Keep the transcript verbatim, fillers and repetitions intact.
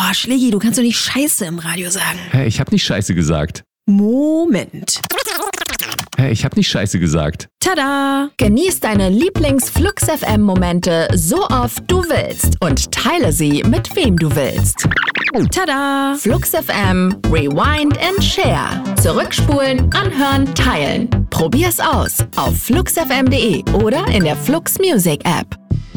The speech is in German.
Oh, Schlägi, du kannst doch nicht Scheiße im Radio sagen. Hä, ich hab nicht Scheiße gesagt. Moment. Hä, ich hab nicht Scheiße gesagt. Tada! Genieß deine Lieblings-Flux F M-Momente so oft du willst und teile sie mit wem du willst. Tada! Flux F M, Rewind and Share. Zurückspulen, anhören, teilen. Probier's aus auf flux f m punkt de oder in der Flux Music App.